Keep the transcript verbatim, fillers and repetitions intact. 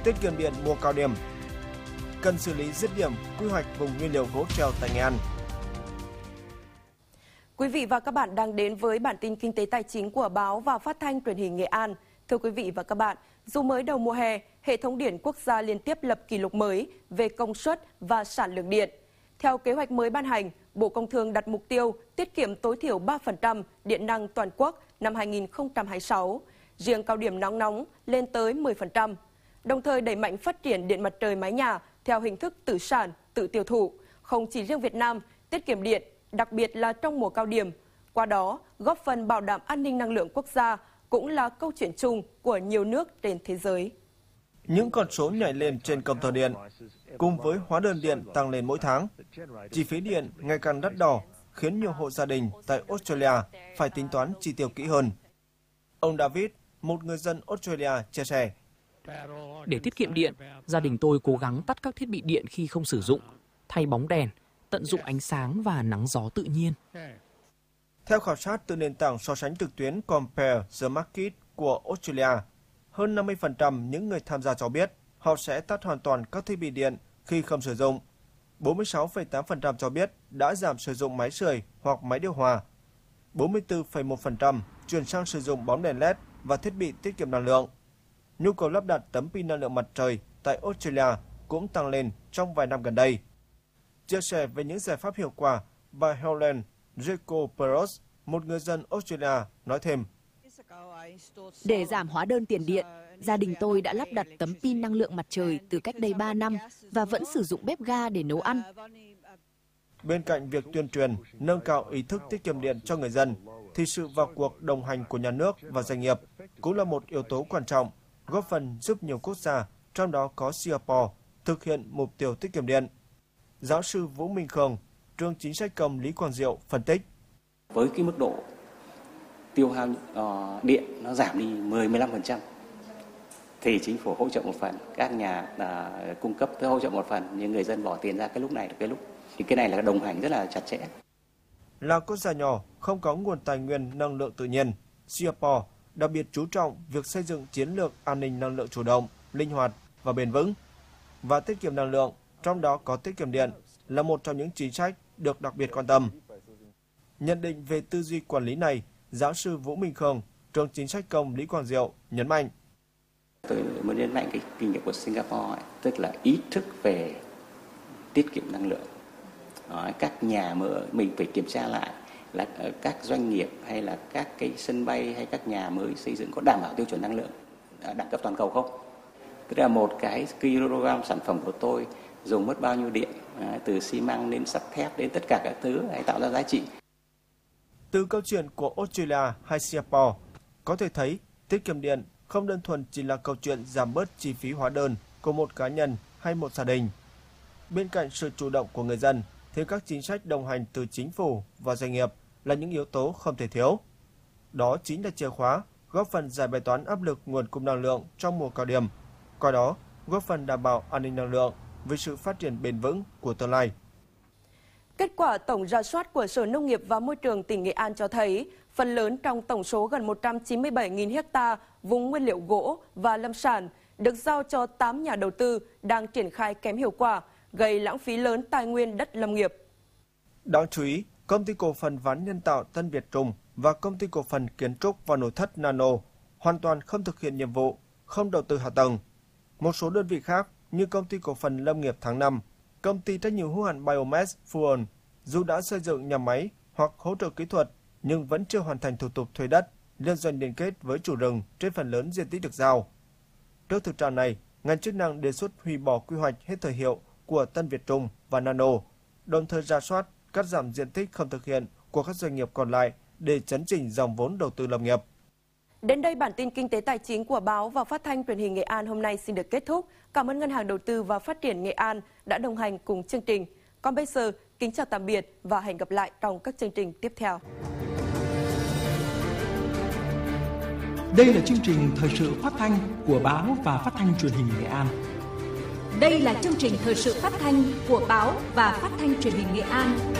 tiết kiệm điện mùa cao điểm. Cần xử lý dứt điểm quy hoạch vùng nguyên liệu gỗ treo tại Nghệ An. Quý vị và các bạn đang đến với bản tin kinh tế tài chính của báo và phát thanh truyền hình Nghệ An. Thưa quý vị và các bạn, dù mới đầu mùa hè, hệ thống điện quốc gia liên tiếp lập kỷ lục mới về công suất và sản lượng điện. Theo kế hoạch mới ban hành, Bộ Công Thương đặt mục tiêu tiết kiệm tối thiểu ba phần trăm điện năng toàn quốc năm hai nghìn không trăm hai mươi sáu, riêng cao điểm nắng nóng lên tới mười phần trăm. Đồng thời đẩy mạnh phát triển điện mặt trời mái nhà theo hình thức tự sản, tự tiêu thụ, không chỉ riêng Việt Nam, tiết kiệm điện, đặc biệt là trong mùa cao điểm. Qua đó, góp phần bảo đảm an ninh năng lượng quốc gia cũng là câu chuyện chung của nhiều nước trên thế giới. Những con số nhảy lên trên công tơ điện, cùng với hóa đơn điện tăng lên mỗi tháng, chi phí điện ngày càng đắt đỏ khiến nhiều hộ gia đình tại Australia phải tính toán chi tiêu kỹ hơn. Ông David, một người dân Australia, chia sẻ. Để tiết kiệm điện, gia đình tôi cố gắng tắt các thiết bị điện khi không sử dụng, thay bóng đèn, tận dụng ánh sáng và nắng gió tự nhiên. Theo khảo sát từ nền tảng so sánh trực tuyến Compare the Market của Australia, hơn năm mươi phần trăm những người tham gia cho biết họ sẽ tắt hoàn toàn các thiết bị điện khi không sử dụng. bốn mươi sáu phẩy tám phần trăm cho biết đã giảm sử dụng máy sưởi hoặc máy điều hòa. bốn mươi tư phẩy một phần trăm chuyển sang sử dụng bóng đèn led và thiết bị tiết kiệm năng lượng. Nhu cầu lắp đặt tấm pin năng lượng mặt trời tại Australia cũng tăng lên trong vài năm gần đây. Chia sẻ về những giải pháp hiệu quả, bà Helen Jacob-Peros, một người dân Australia, nói thêm. Để giảm hóa đơn tiền điện, gia đình tôi đã lắp đặt tấm pin năng lượng mặt trời từ cách đây ba năm và vẫn sử dụng bếp ga để nấu ăn. Bên cạnh việc tuyên truyền, nâng cao ý thức tiết kiệm điện cho người dân, thì sự vào cuộc đồng hành của nhà nước và doanh nghiệp cũng là một yếu tố quan trọng, góp phần giúp nhiều quốc gia, trong đó có Singapore, thực hiện mục tiêu tiết kiệm điện. Giáo sư Vũ Minh Khương, trường chính sách công Lý Quang Diệu phân tích. Với cái mức độ tiêu hao uh, điện nó giảm đi mười đến mười lăm phần trăm thì chính phủ hỗ trợ một phần, các nhà uh, cung cấp hỗ trợ một phần, nhưng người dân bỏ tiền ra cái lúc này là cái lúc thì cái này là đồng hành rất là chặt chẽ. Là quốc gia nhỏ không có nguồn tài nguyên năng lượng tự nhiên, Singapore đặc biệt chú trọng việc xây dựng chiến lược an ninh năng lượng chủ động, linh hoạt và bền vững, và tiết kiệm năng lượng, trong đó có tiết kiệm điện, là một trong những chính sách được đặc biệt quan tâm. Nhận định về tư duy quản lý này, giáo sư Vũ Minh Khương, trường chính sách công Lý Quang Diệu nhấn mạnh. Tôi muốn nhấn mạnh cái kinh nghiệm của Singapore, ấy, tức là ý thức về tiết kiệm năng lượng. Đó, các nhà mới mình phải kiểm tra lại là các doanh nghiệp hay là các cái sân bay hay các nhà mới xây dựng có đảm bảo tiêu chuẩn năng lượng đẳng cấp toàn cầu không? Tức là một cái kg sản phẩm của tôi dùng mất bao nhiêu điện, từ xi măng đến sắt thép đến tất cả các thứ để tạo ra giá trị. Từ câu chuyện của Australia hay Singapore, có thể thấy tiết kiệm điện không đơn thuần chỉ là câu chuyện giảm bớt chi phí hóa đơn của một cá nhân hay một gia đình. Bên cạnh sự chủ động của người dân, thì các chính sách đồng hành từ chính phủ và doanh nghiệp là những yếu tố không thể thiếu. Đó chính là chìa khóa góp phần giải bài toán áp lực nguồn cung năng lượng trong mùa cao điểm, qua đó góp phần đảm bảo an ninh năng lượng với sự phát triển bền vững của tương lai. Kết quả tổng rà soát của Sở Nông nghiệp và Môi trường tỉnh Nghệ An cho thấy, phần lớn trong tổng số gần một trăm chín mươi bảy nghìn ha vùng nguyên liệu gỗ và lâm sản được giao cho tám nhà đầu tư đang triển khai kém hiệu quả, gây lãng phí lớn tài nguyên đất lâm nghiệp. Đáng chú ý, Công ty cổ phần ván nhân tạo Tân Việt Trung và Công ty cổ phần kiến trúc và nội thất Nano hoàn toàn không thực hiện nhiệm vụ, không đầu tư hạ tầng. Một số đơn vị khác như Công ty cổ phần Lâm nghiệp tháng năm, Công ty trách nhiệm hữu hạn Biomass Fuel dù đã xây dựng nhà máy hoặc hỗ trợ kỹ thuật nhưng vẫn chưa hoàn thành thủ tục thuê đất, liên doanh liên kết với chủ rừng trên phần lớn diện tích được giao. Trước thực trạng này, ngành chức năng đề xuất hủy bỏ quy hoạch hết thời hiệu của Tân Việt Trung và Nano, đồng thời rà soát, cắt giảm diện tích không thực hiện của các doanh nghiệp còn lại để chấn chỉnh dòng vốn đầu tư lâm nghiệp. Đến đây bản tin kinh tế tài chính của báo và phát thanh truyền hình Nghệ An hôm nay xin được kết thúc. Cảm ơn Ngân hàng Đầu tư và Phát triển Nghệ An đã đồng hành cùng chương trình. Còn bây giờ, kính chào tạm biệt và hẹn gặp lại trong các chương trình tiếp theo. Đây là chương trình thời sự phát thanh của báo và phát thanh truyền hình Nghệ An. Đây là chương trình thời sự phát thanh của báo và phát thanh truyền hình Nghệ An.